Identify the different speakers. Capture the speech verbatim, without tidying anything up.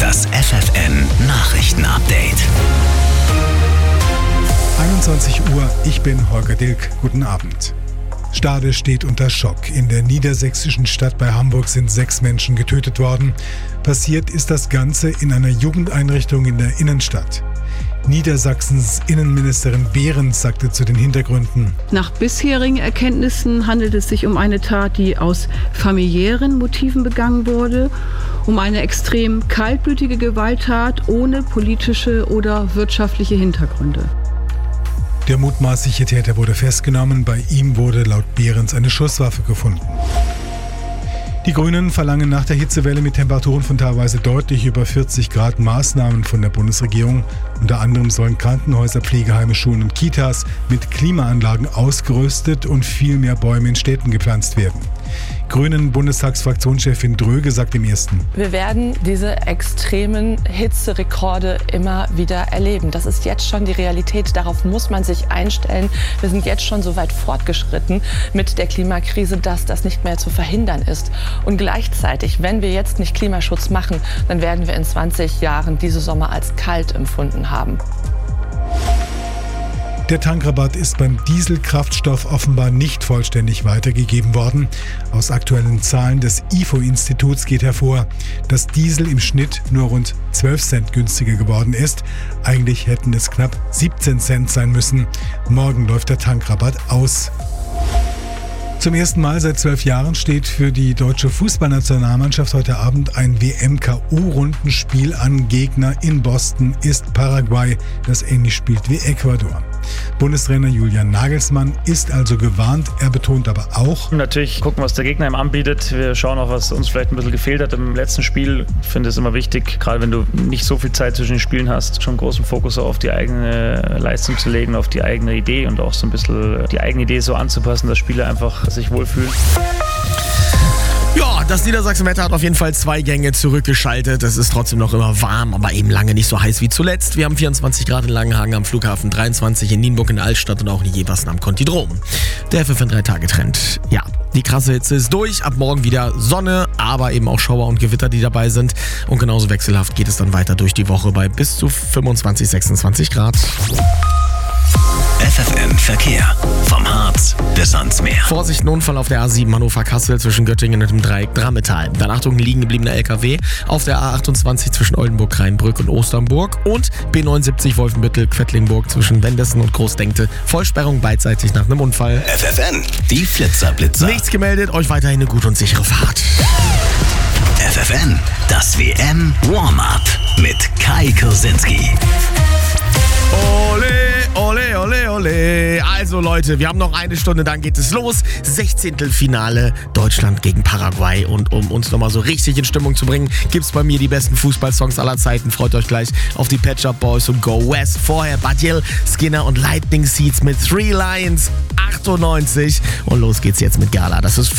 Speaker 1: Das F F N Nachrichten-Update.
Speaker 2: einundzwanzig Uhr, ich bin Holger Dilk. Guten Abend. Stade steht unter Schock. In der niedersächsischen Stadt bei Hamburg sind sechs Menschen getötet worden. Passiert ist das Ganze in einer Jugendeinrichtung in der Innenstadt. Niedersachsens Innenministerin Behrens sagte zu den Hintergründen:
Speaker 3: Nach bisherigen Erkenntnissen handelt es sich um eine Tat, die aus familiären Motiven begangen wurde, um eine extrem kaltblütige Gewalttat ohne politische oder wirtschaftliche Hintergründe.
Speaker 2: Der mutmaßliche Täter wurde festgenommen. Bei ihm wurde laut Behrens eine Schusswaffe gefunden. Die Grünen verlangen nach der Hitzewelle mit Temperaturen von teilweise deutlich über vierzig Grad Maßnahmen von der Bundesregierung. Unter anderem sollen Krankenhäuser, Pflegeheime, Schulen und Kitas mit Klimaanlagen ausgerüstet und viel mehr Bäume in Städten gepflanzt werden. Grünen Bundestagsfraktionschefin Dröge sagt im Ersten:
Speaker 4: Wir werden diese extremen Hitzerekorde immer wieder erleben. Das ist jetzt schon die Realität. Darauf muss man sich einstellen. Wir sind jetzt schon so weit fortgeschritten mit der Klimakrise, dass das nicht mehr zu verhindern ist. Und gleichzeitig, wenn wir jetzt nicht Klimaschutz machen, dann werden wir in zwanzig Jahren diese Sommer als kalt empfunden haben.
Speaker 2: Der Tankrabatt ist beim Dieselkraftstoff offenbar nicht vollständig weitergegeben worden. Aus aktuellen Zahlen des I F O-Instituts geht hervor, dass Diesel im Schnitt nur rund zwölf Cent günstiger geworden ist. Eigentlich hätten es knapp siebzehn Cent sein müssen. Morgen läuft der Tankrabatt aus. Zum ersten Mal seit zwölf Jahren steht für die deutsche Fußballnationalmannschaft heute Abend ein W M-K O-Rundenspiel an. Gegner in Boston ist Paraguay, das ähnlich spielt wie Ecuador. Bundestrainer Julian Nagelsmann ist also gewarnt. Er betont aber auch:
Speaker 5: Natürlich gucken, was der Gegner ihm anbietet. Wir schauen auch, was uns vielleicht ein bisschen gefehlt hat im letzten Spiel. Ich finde es immer wichtig, gerade wenn du nicht so viel Zeit zwischen den Spielen hast, schon großen Fokus auf die eigene Leistung zu legen, auf die eigene Idee und auch so ein bisschen die eigene Idee so anzupassen, dass Spieler einfach sich wohlfühlen.
Speaker 6: Ja, das Niedersachsen-Wetter hat auf jeden Fall zwei Gänge zurückgeschaltet. Es ist trotzdem noch immer warm, aber eben lange nicht so heiß wie zuletzt. Wir haben vierundzwanzig Grad in Langenhagen am Flughafen, dreiundzwanzig in Nienburg in der Altstadt und auch in Jeversen am Kontidrom. Der F F N drei Tage Trend. Ja, die krasse Hitze ist durch. Ab morgen wieder Sonne, aber eben auch Schauer und Gewitter, die dabei sind. Und genauso wechselhaft geht es dann weiter durch die Woche bei bis zu fünfundzwanzig, sechsundzwanzig Grad.
Speaker 1: F F N Verkehr. Vom Harz bis ans Meer.
Speaker 6: Vorsicht, Unfall auf der A sieben Hannover-Kassel zwischen Göttingen und dem Dreieck Drammetal. Dann Achtung, liegen gebliebener L K W auf der A achtundzwanzig zwischen Oldenburg, Rheinbrück und Osternburg und B neunundsiebzig Wolfenbüttel, Quedlinburg zwischen Wendessen und Großdenkte. Vollsperrung beidseitig nach einem Unfall.
Speaker 1: F F N, die Flitzerblitzer.
Speaker 6: Nichts gemeldet, euch weiterhin eine gute und sichere Fahrt.
Speaker 1: F F N, das W M-Warm-Up mit Kai Kursinski.
Speaker 6: Ole, ole, ole, ole. Also Leute, wir haben noch eine Stunde, dann geht es los. Sechzehntelfinale Deutschland gegen Paraguay. Und um uns nochmal so richtig in Stimmung zu bringen, gibt's bei mir die besten Fußballsongs aller Zeiten. Freut euch gleich auf die Pet Shop Boys und Go West. Vorher Badiel, Skinner und Lightning Seeds mit Three Lions achtundneunzig. Und los geht's jetzt mit Gala. Das ist